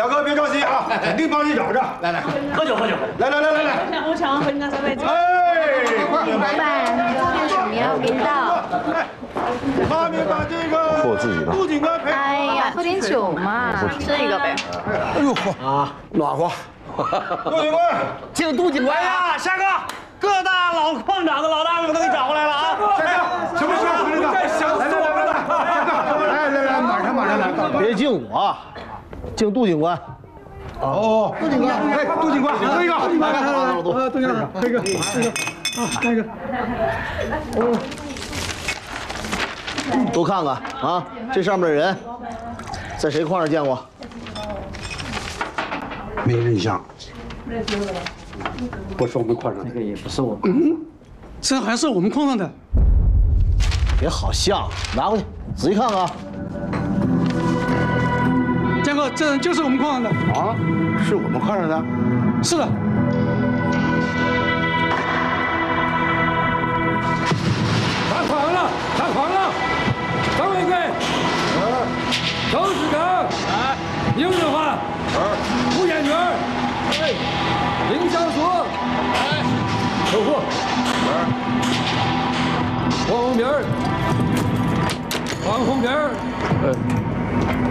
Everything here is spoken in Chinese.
小哥别着急啊，肯定帮你找着。来， 喝酒。 来。 我抢回那3杯酒。 哎， 老板，干什么呀？我给你倒。 麻烦把这个我自己的。 杜警官陪。 哎呀，喝点酒嘛，吃一个呗。 哎呦嚯啊，暖和。 杜警官， 敬杜警官呀，夏哥，各大老矿长的老大们都给找过来了啊！ 夏哥，什么事儿？你再想死我们了！来，马上来。 别敬我，敬杜警官。 哦，杜警官，哎，杜警官，喝一个， 来， 杜警官，这个，那个， 都看看啊，这上面的人，在谁矿上见过？ 没印象。不是我们矿上的， 这个也不是我们。 这还是我们矿上的。 别好像，拿过去仔细看看。 江哥，这人就是我们矿上的。 啊，是我们矿上的。 是的。 打垮了！张伟贵，周市长，宁日华，吴彦元，林小锁，客户，黄红兵，